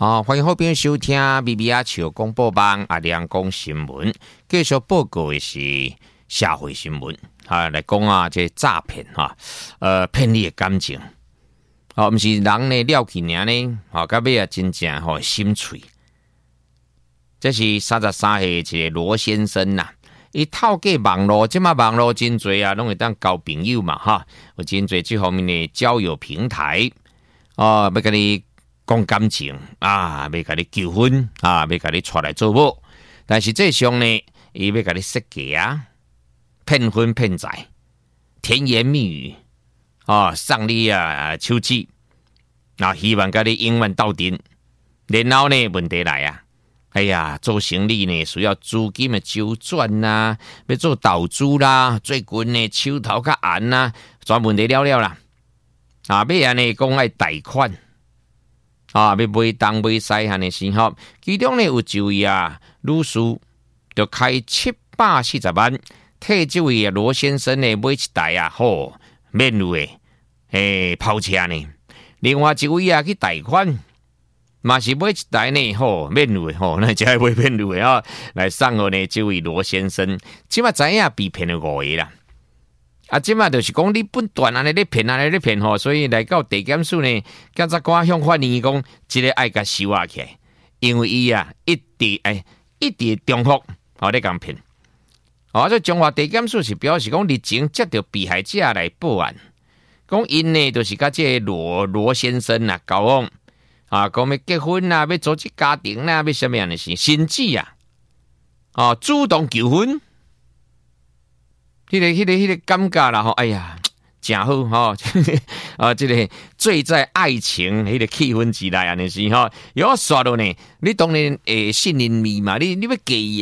欢迎好朋友收听 BBR 潮广播网阿亮讲新闻，继续报告的是社会新闻来讲这诈骗骗你的感情，不是人呢了去尔呢，到尾啊真正心碎。这是33岁一个罗先生呐，伊透过网络，即马网络真多啊，拢会当交朋友嘛有真多这方面的交友平台要甲你讲感情要甲你求婚要甲你带来做某，但是这上呢，伊要甲你设计骗婚骗财，甜言蜜语送你手机希望甲你永远斗阵，然后呢问题来哎呀，做生意呢需要资金的周转啦，要做投资啦，最近呢手头较红啦，全问题了啦。要安尼讲爱贷款要买东买西安尼时候，其中呢有一位女士就开740万，替这位罗先生呢买一台免费的跑车呢。另外一位去贷款。嘛是买一台呢，免费那才会买免费来送互呢这位罗先生。即马知影被骗了5个啦，即马就是讲你本段安尼咧骗所以来到地检署呢，检察官向法院讲，这个爱甲收起来，因为伊一直重复咧讲骗。这中华地检署是表示讲，日前接到被害者来报案，讲因呢就是甲这个罗先生交往。讲要结婚要组织家庭要什么样的事，甚至主动求婚，迄个感觉啦哎呀，真好这个醉在爱情迄个气氛之内安尼是有刷到呢，你当然信任你嘛，你要记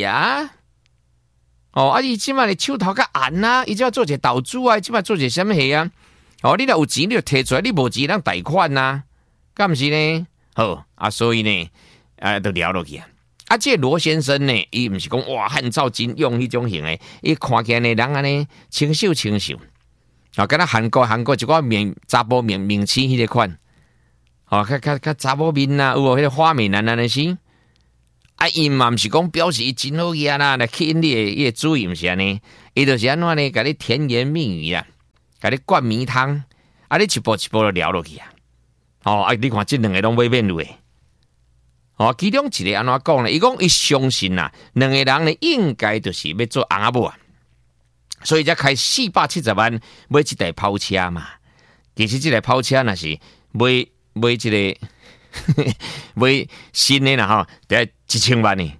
伊即摆咧手头较红伊即摆做一个投资即摆做一个什么戏你若有钱你就摕出来，你无钱当贷款敢毋是呢？好所以呢，都聊落去这罗先生呢，伊毋是讲汉照金用迄种型的，伊看起来呢，人安尼清秀，敢若韩国一寡查甫明星迄个款，较查甫面有无迄个花美男安尼是？伊嘛毋是讲表示伊真好嘢啦，来吸引你的注意，毋是安尼，伊就是安怎呢？甲你甜言蜜语甲你灌迷汤，你一步一步就聊落去你看这两个拢买免费其中一个安怎讲呢？伊讲伊相信两个人呢应该就是要做翁仔某所以才开470万买一台跑车嘛。其实这台跑车若是买这个买新的啦得1000万呢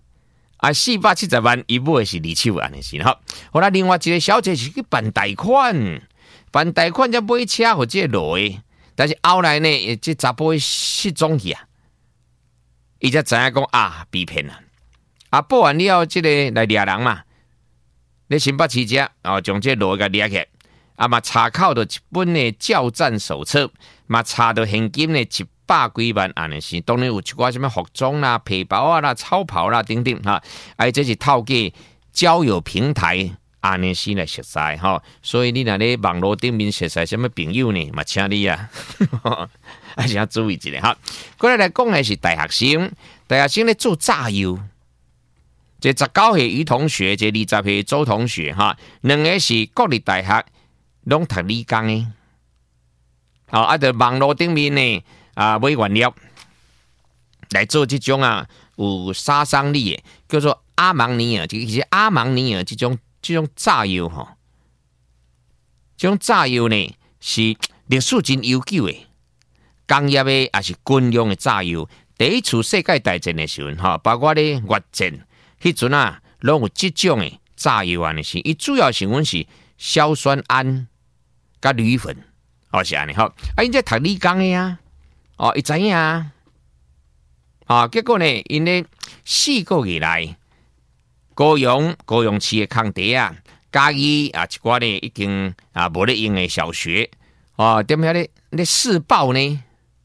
470万伊买的是2手安尼是好啦，另外一个小姐是去办贷款才买车或者落的。但是后来呢，这查甫失踪去伊才知影讲被骗了报完了这个来抓人嘛，咧新北市者将这路给抓起嘛查扣到一本的教战手册，嘛查到现金呢100几万安尼是，当然有一寡什么服装啦、皮包啦、超跑啦等等这是透过交友平台。安尼是来熟悉所以你若咧网络顶面熟悉什么朋友呢？嘛，请你还是要注意一下过来讲的是大学生咧做炸药，这19岁于同学，这20岁周同学两个是国立大学拢读理工的在网络顶面呢买原料来做这种有杀伤力的，叫做阿芒尼尔，其实阿芒尼尔这种炸药这种炸药呢是历史真悠久的，工业的也是军用的炸药。第一次世界大战的时候包括咧越战迄阵拢有这种的炸药安尼是，伊主要成分是硝酸铵甲铝粉是安尼因这读理工的伊知影结果呢因咧4个月来高雄市的空地嘉义一寡呢已经无咧用的小学踮遐咧试爆呢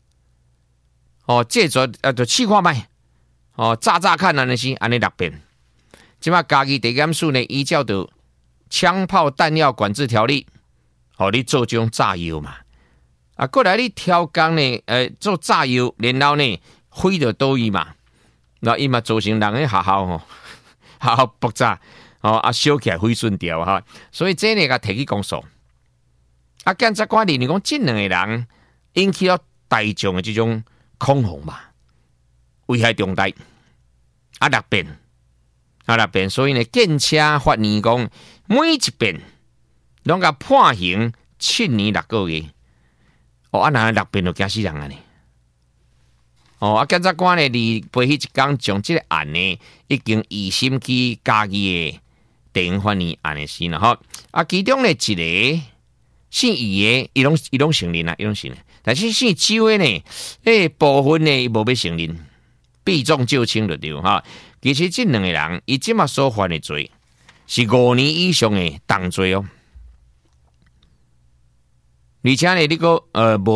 借着就试看卖炸看安尼是安尼6遍。即马嘉义地检署呢依照着枪炮弹药管制条例你做这种炸药嘛过来你挑工呢做炸药，然后呢毁着倒伊嘛，那伊嘛造成人诶学校吼，学校爆炸烧起来毁损掉哈，所以这呢个提起公诉。检察官认为讲，这两个人引起了大众的这种恐慌嘛，危害重大，六遍，所以呢，检察法院讲，每一遍拢甲判刑7年6个月，那6遍就惊死人啊呢！检察官呢，离背迄一天将这个案呢，已经移审去嘉义的地方法院案的时啦吼，其中呢一个。姓余的，伊拢承认啦，但是姓周的呢，部分呢无要承认，避重就轻就对哈。其实这两个人，伊即马所犯的罪是5年以上的重罪哦。而且呢，你个无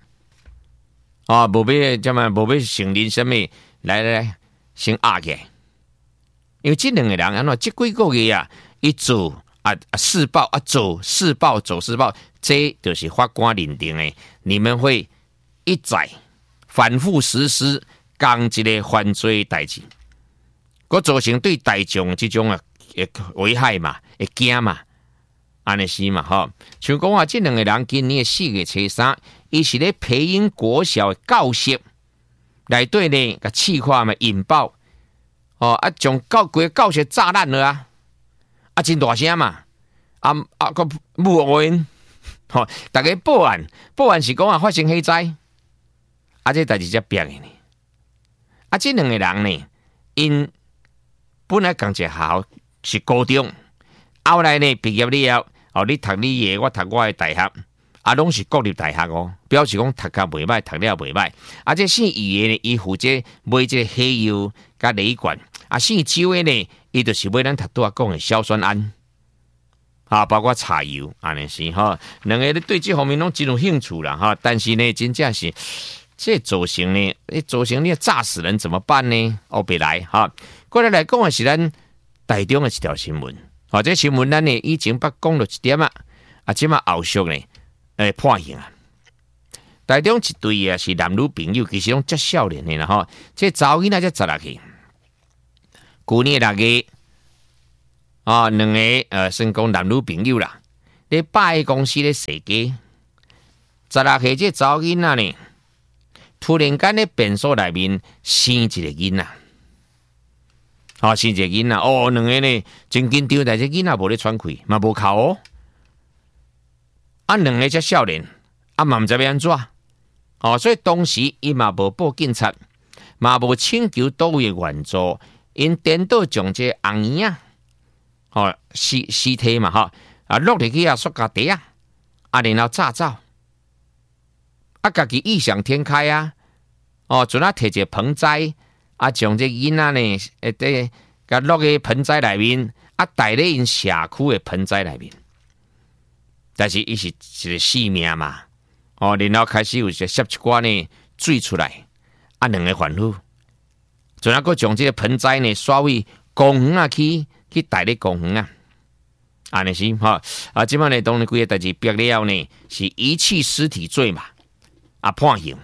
要承认什么？来，先压起来，因为这两个人安怎这几个月啊，伊做。施暴走施暴，这就是法官认定的。你们会一再反复实施同一个犯罪代志，佮造成对大众这种危害嘛，会惊嘛，安尼是嘛吼。像讲这两个人今年4月初3，伊是咧培英国小的教室内底呢，个气化嘛引爆，将规个教室炸烂了啊！真大声嘛！个无因，大家报案是讲发生火灾，这代志才变的呢。这两个人呢，因本来同一个学校是高中，后来呢毕业了后，你读你的，我读我的大学，拢是国立大学哦，表示讲读甲袂歹，读了袂歹。这姓余的呢，伊负责买这个黑油甲铝罐，姓周的呢。伊就是买咱头拄讲的硝酸铵，包括柴油，安尼是哈。两个对这方面拢真有兴趣啦哈。但是呢，真正是这造成呢，你炸死人怎么办呢？别来哈。过来讲的是咱台中的一条新闻，这新闻咱呢以前捌讲了一点即马后续呢，判刑啊。台中一对是男女朋友，其实拢足少年的啦哈。这查某囡仔才16岁。去年6月，两个算讲男女朋友啦，咧百货公司咧踅街，16岁这查某囡仔呢，突然间咧便所内面生一个囡仔，生一个囡仔，两个呢真紧张，但是囡仔无咧喘气，嘛无哭哦，两个才少年，嘛唔知要安怎，所以当时伊嘛无报警察，嘛无请求倒位援助。因颠倒将这红衣尸体嘛落入去塑胶袋然后炸走，家己异想天开阵摕一个盆栽将这囡仔呢甲落去盆栽内面带咧因社区的盆栽内面，但是伊是一个性命嘛然后开始有些摄一寡呢水出来两个反复。仲还佫将这个盆栽呢刷位公园去带咧公园安尼是即摆呢当然规个代志逼了呢是遗弃尸体罪嘛判刑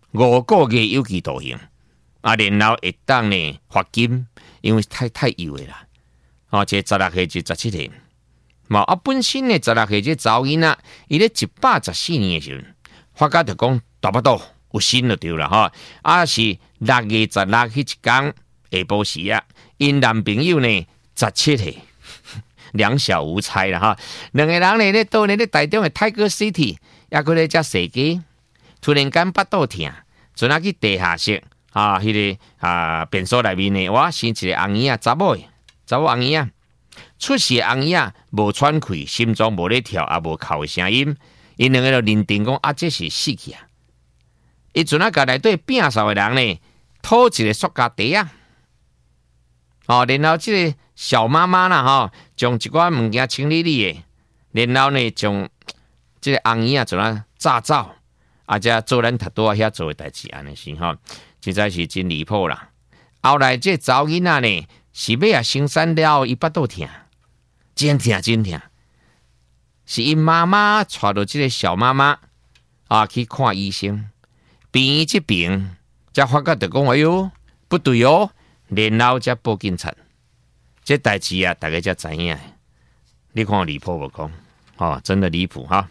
5个月有期徒刑然后会当呢罚金，因为太幼的啦这16岁至17岁本身呢16岁这查某囡仔伊咧114年的时候，法家就讲大不倒有心就对了是6月16迄一天下晡时因男朋友呢17岁，两小无猜啦两个人呢咧到咧台中的 Tiger City， 也过咧只踅街，突然间腹肚痛，阵去地下室迄个便所内面呢，生一个红衣查某红衣出事红衣无喘气，心脏无咧跳，也无哭的声音，因两个就认定讲这是死去伊阵甲内底摒扫的人呢，拖一个塑胶袋然后这个小妈妈啦将一寡物件清理的，然后呢将这个红衣阵炸走，才做咱头拄遐做的代志安尼是实在是真离谱啦。后来这查某囡仔呢，是要生产了，伊腹肚痛，真痛，是因妈妈带着这个小妈妈去看医生。病这病， 才发觉就讲哎哟不对哦，然后才报警察。这代志啊，大家才知影。你看离谱无讲？哦，真的离谱哈！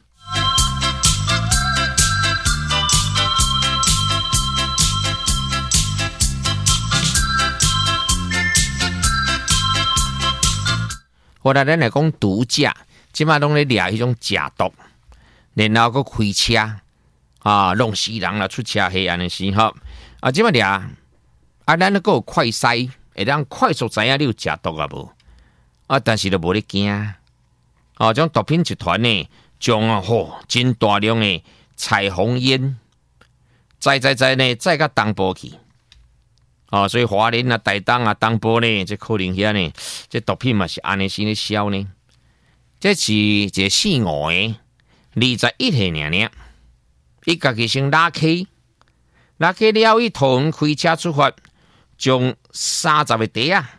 后来咱来讲毒驾，即马拢咧掠迄种假毒，然后佫开车啊，弄死人啦，出车祸安尼时吼啊，即马掠啊，咱佫有快筛，会当快速知影你有食毒啊无啊？但是都无咧惊啊，种毒品集团呢，将真大量的彩虹烟载呢，载到东部去。所以花莲啊、台东啊、东部呢，这可能遐呢，这毒品嘛是安尼先咧销呢。这是一个姓吴的，21岁尔，伊家己先拉客了，伊桃园开车出发，将30个袋啊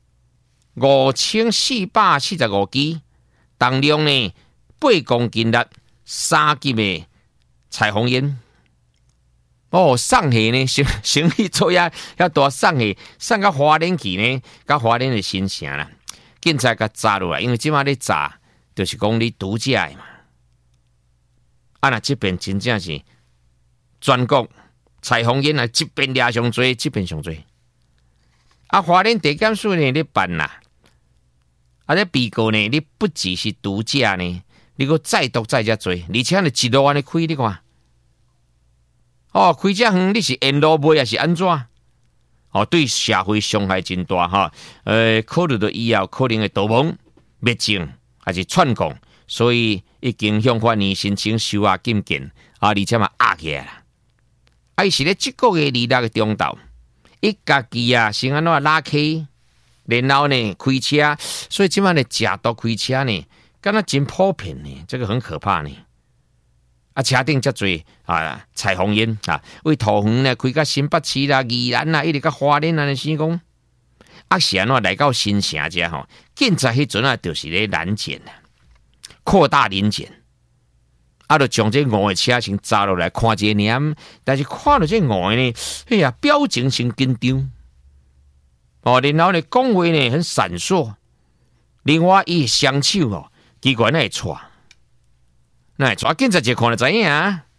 ，5445支，重量呢8公斤的3级的彩虹烟。送去呢，生意做遐大送去，送到花莲去呢，到花莲的新城啦。警察甲抓落来，因为即马咧查，就是讲你毒驾的嘛。那这边真正是全国彩虹烟啊，这边掠上多，这边上多。花莲地检署呢咧办啦，这被告呢，你不只是毒驾呢，你个再毒再加多，而且你一路安尼开，你看。开遮远你是沿路卖还是安怎？对社会伤害真大哈。考虑到以后可能会逃亡、灭证还是串供，所以已经向法院申请收押禁见而且嘛压起来啦。伊是咧这个月26的中昼，伊家己啊先安怎拉客，然后呢开车，所以即摆呢假毒开车呢，敢若真普遍呢，这个很可怕呢。车顶遮多彩虹烟为桃园呢开到新北市啦、宜兰啦，一直到花莲安尼先讲。是安怎来到新城遮吼？警察迄阵就是咧拦检扩大临检，就将这5个车先抓落来看一下，但是看到这5个呢，哎呀，表情真紧张然后呢讲话呢很闪烁，另外伊双手奇怪那会错。那抓警察一看就知影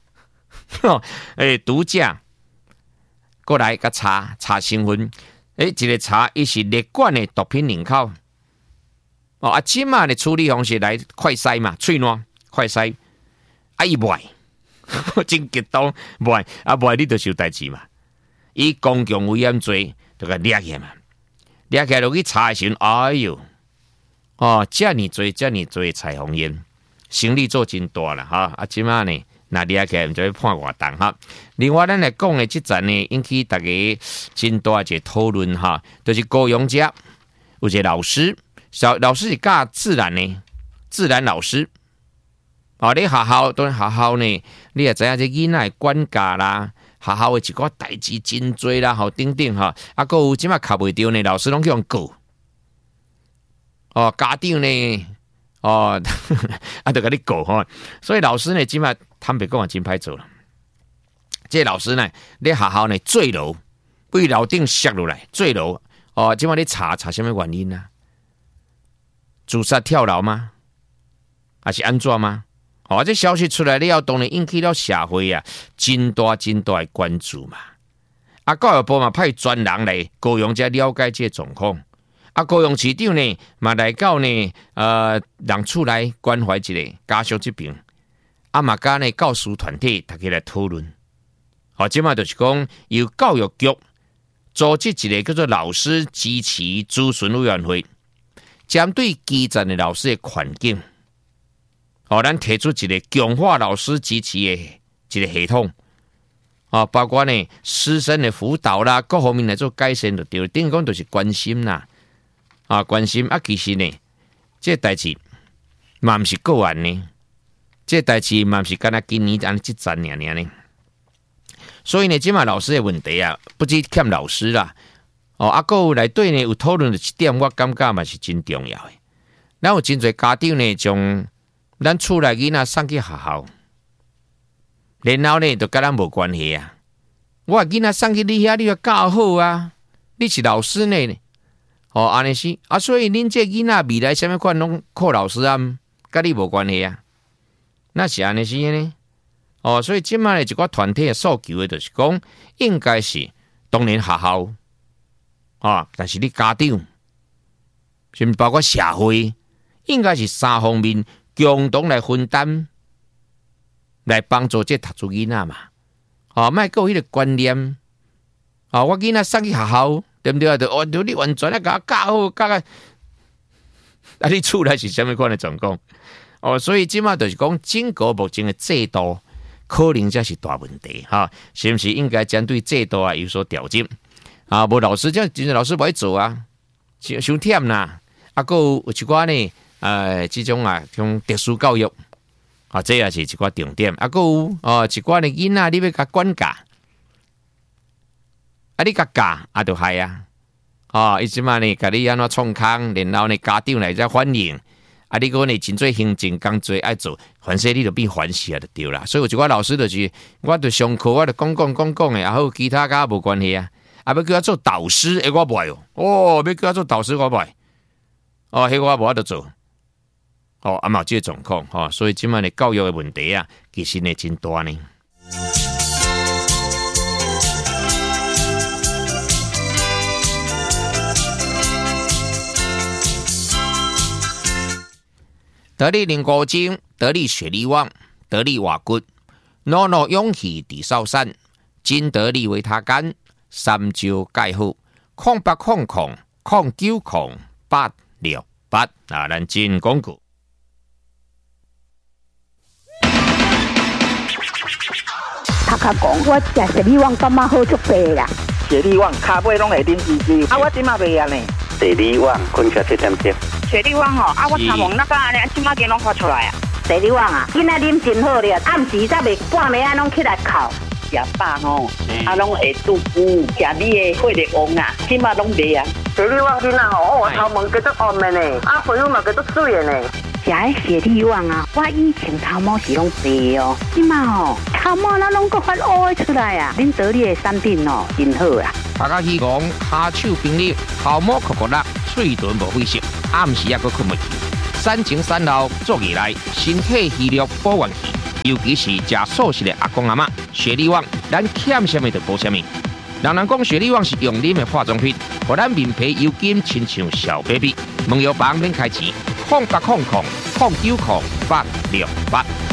毒驾过来甲查身份，一个查伊是列管的毒品人口。即马的处理方式来快筛嘛，喙烂快筛，伊卖，真激动卖，卖你就受代志嘛。伊公共危险罪就甲掠起嘛，掠起落去查的时候，哎呦，这么多彩虹烟。生意做真大啦哈！即马呢，那掠起来就要判偌重哈。另外，咱来讲的这站呢，引起大家真大一个讨论哈，就是高雄遮有一个老师，老师是教自然呢，自然老师。你学校当然学校呢，你也知影这囡仔管教啦，学校的一个代志真多啦，等等哈。还有即马考袂到呢，老师拢叫人告。家长呢？就甲你告吼，所以老师呢，即摆坦白讲真歹做了。这老师呢，咧学校呢坠楼，为楼顶摔落来坠楼。即摆咧查什么原因啊？自杀跳楼吗？还是安怎吗？这消息出来了，当然引起了社会真大的关注嘛。教育部嘛派专人来高雄遮了解这状况。高雄市长呢，嘛来到呢，人厝来关怀一下家属这边，嘛甲呢教师团体大家来讨论。即马就是讲由教育局组织一个叫做老师支持咨询委员会，针对基层的老师的环境，咱提出一个强化老师支持的一个系统。包括呢师生的辅导啦，各方面来做改善就对了。等于讲就是关心啦。关心其实呢，这代志嘛不是个案呢，这代志嘛不是干那今年安这3年呢。所以呢，即马老师的问题不止欠老师啦，还有内底呢有讨论的一点，我感觉嘛是真重要的。咱有真侪家长呢，将咱厝内囡仔送去学校，然后呢就跟咱无关系我囡仔送去你遐，你要教好啊！你是老师呢，哦，安尼是啊，所以恁这囡仔未来什么款拢靠老师啊，甲你无关系啊。那是安尼是呢，哦，所以即摆的一个团体的诉求的，就是讲应该是当然学校啊，但是你家长，甚至包括社会，应该是三方面共同来分担，来帮助这读书囡仔嘛。哦，莫有迄个观念，哦，我囡仔送去学校，对不对？哦，你完全啊，甲我教好，教啊，啊，你厝内是什么款的状况？哦，所以即马就是讲，整个目前的制度，可能才是大问题哈，是不是应该针对制度啊有所调整？啊，无老师这真正老师不爱做啊，伤忝啦。啊，还有一寡呢，这种啊，种特殊教育。啊，这也是一个重点。啊，还有哦，一寡的囡仔，你要甲管教，啊，你甲教啊，就害啊。哦，伊即马呢，甲你安怎创康，然后呢，家长来再反映，啊，你个呢，真做行政工作爱做，凡事你就变烦死啊，就对啦。所以有一寡老师就是，我就上课，我就讲的，然后其他甲无关系啊。啊，要叫我做导师，我不爱哦。哦，要叫我做导师，我不爱。哦，迄我无法度做。哦，啊嘛，这个状况，哦，所以今晚的教育的问题啊，其实呢真大呢。得力零高精，得力雪力旺，得力瓦骨，诺诺勇气地少山，金得力维他干，三招盖好，0800090868啊，咱进广告。 头壳讲，我食雪里旺感觉好足白啦。 雪里旺骹尾拢会啉滋滋，啊，我即马袂安尼。 雪里旺困起7点钟。 雪里旺哦，啊，我查问那个安尼，即马间拢发出来啊。 雪里旺啊，今仔啉真好咧，暗时才袂半暝啊，拢起来哭。 食饱吼，啊，拢会肚腹，食你的血力旺啊，即马拢袂啊。 雪里旺囡仔吼，我头毛叫做红的呢，啊，皮肤嘛叫做水的呢。 食迄雪里旺啊，我以前头毛是拢白哦，即马吼头毛那拢搁发乌出来啊！恁得力的产品哦，真好啦。 大家希望骹手冰力，头毛酷酷辣，嘴唇无灰色，暗时也搁困袂去。3前3后做起来，身体虚弱保元气，尤其是食素食的阿公阿嬷，雪里旺咱欠什么就补什么。人讲雪里旺是用啉的化妆品，互咱面皮油金亲像小 baby。问药房免开钱，0800090868。